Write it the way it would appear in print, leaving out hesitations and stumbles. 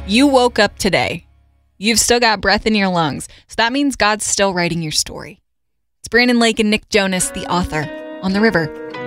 You woke up today. You've still got breath in your lungs. So that means God's still writing your story. It's Brandon Lake and Nick Jonas, the author, on the river.